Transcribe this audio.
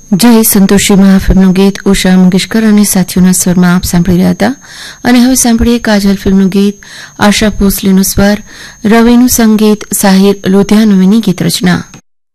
જય સંતોષી મહાફિલ્મનું ગીત ઉષા મંગેશકર અને સાથીઓના સ્વરમાં આપ સાંભળી રહ્યા હતા. અને હવે સાંભળીએ કાજલ ફિલ્મનું ગીત. આશા ભોસલેનો સ્વર, રવિનું સંગીત, સાહિર લોધિયાનવીની ગીત રચના.